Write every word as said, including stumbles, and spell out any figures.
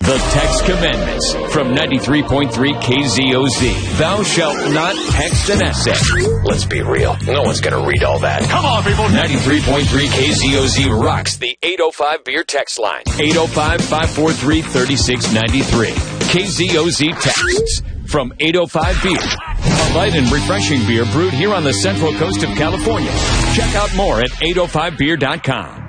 The Text Commandments from ninety-three point three K Z O Z. Thou shalt not text an essay. Let's be real. No one's going to read all that. Come on, people. ninety-three point three K Z O Z rocks the eight oh five beer text line. eight oh five, five four three, three six nine three. K Z O Z texts from eight oh five Beer. A light and refreshing beer brewed here on the central coast of California. Check out more at eight oh five beer dot com.